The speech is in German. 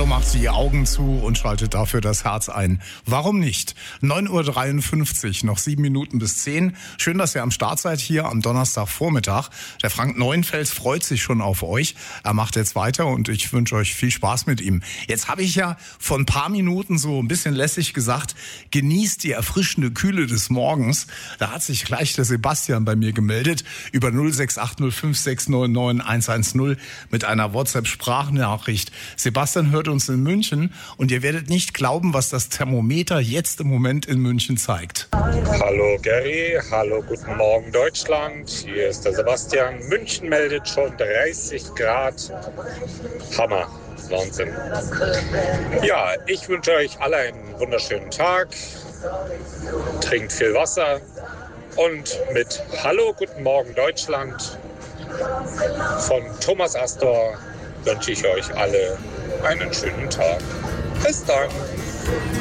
Carlo macht die Augen zu und schaltet dafür das Herz ein. Warum nicht? 9.53 Uhr, noch 7 Minuten bis 10. Schön, dass ihr am Start seid hier am Donnerstagvormittag. Der Frank Neuenfels freut sich schon auf euch. Er macht jetzt weiter und ich wünsche euch viel Spaß mit ihm. Jetzt habe ich ja vor ein paar Minuten so ein bisschen lässig gesagt, genießt die erfrischende Kühle des Morgens. Da hat sich gleich der Sebastian bei mir gemeldet über 068056999110 mit einer WhatsApp-Sprachnachricht. Sebastian hört uns in München und ihr werdet nicht glauben, was das Thermometer jetzt im Moment in München zeigt. Hallo Gary, hallo guten Morgen Deutschland, hier ist der Sebastian. München meldet schon 30 Grad. Hammer, Wahnsinn. Ja, ich wünsche euch alle einen wunderschönen Tag. Trinkt viel Wasser und mit Hallo, guten Morgen Deutschland von Thomas Astor wünsche ich euch alle einen schönen Tag. Bis dann.